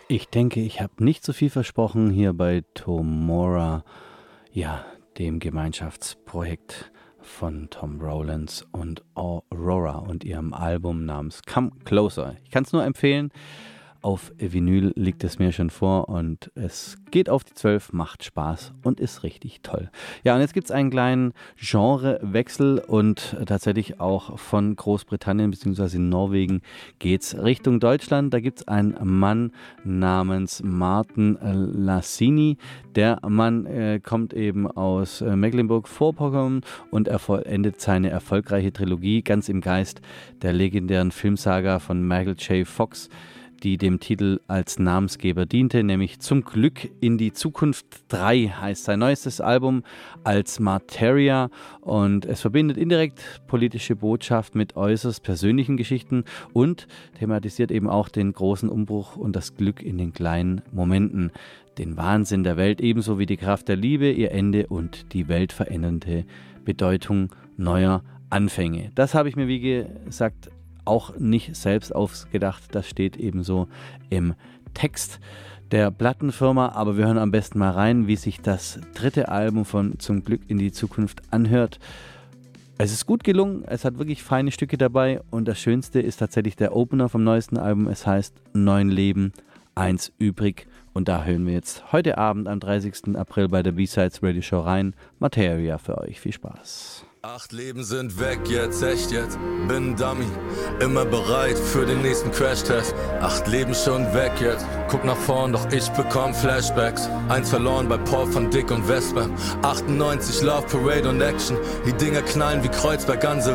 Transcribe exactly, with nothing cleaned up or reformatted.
Ich denke, ich habe nicht so viel versprochen hier bei Tomorrow, ja, dem Gemeinschaftsprojekt von Tom Rowlands und Aurora und ihrem Album namens Come Closer. Ich kann es nur empfehlen. Auf Vinyl liegt es mir schon vor und es geht auf die zwölf, macht Spaß und ist richtig toll. Ja, und jetzt gibt es einen kleinen Genrewechsel und tatsächlich auch von Großbritannien bzw. Norwegen geht es Richtung Deutschland. Da gibt es einen Mann namens Martin Lassini. Der Mann äh, kommt eben aus äh, Mecklenburg-Vorpommern und er vollendet seine erfolgreiche Trilogie ganz im Geist der legendären Filmsaga von Michael J. Fox, die dem Titel als Namensgeber diente, nämlich Zum Glück in die Zukunft drei heißt sein neuestes Album als Materia und es verbindet indirekt politische Botschaft mit äußerst persönlichen Geschichten und thematisiert eben auch den großen Umbruch und das Glück in den kleinen Momenten, den Wahnsinn der Welt ebenso wie die Kraft der Liebe, ihr Ende und die weltverändernde Bedeutung neuer Anfänge. Das habe ich mir, wie gesagt, auch nicht selbst ausgedacht, das steht ebenso im Text der Plattenfirma, aber wir hören am besten mal rein, wie sich das dritte Album von Zum Glück in die Zukunft anhört. Es ist gut gelungen, es hat wirklich feine Stücke dabei und das Schönste ist tatsächlich der Opener vom neuesten Album, es heißt Neun Leben, eins übrig und da hören wir jetzt heute Abend am dreißigsten April bei der B-Sides Radio Show rein. Materia für euch, viel Spaß. Acht Leben sind weg jetzt, echt jetzt, bin ein Dummy, immer bereit für den nächsten Crashtest. Acht Leben schon weg jetzt, guck nach vorn, doch ich bekomm Flashbacks. Eins verloren bei Paul von Dick und Vesper. achtundneunzig Love Parade und Action, die Dinger knallen wie Kreuzberg, ganze